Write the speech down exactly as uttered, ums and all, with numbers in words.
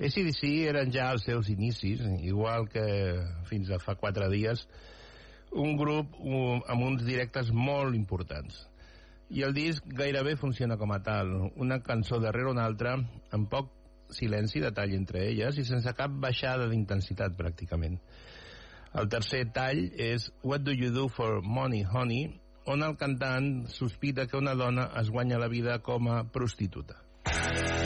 A C D C eren ja els seus inicis, igual que fins a fa quatre dies, un grup amb uns directes molt importants. I el disc gairebé funciona com a tal, una cançó darrere una altra, amb poc silenci, detall entre elles, i sense cap baixada d'intensitat, pràcticament. El tercer tall és What Do You Do For Money, Honey?, on el cantant sospita que una dona es guanya la vida com a prostituta.